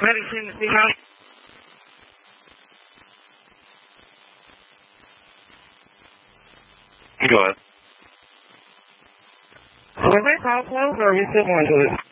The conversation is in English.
Have you seen the female? Go ahead. Was they call close or are you still going to it?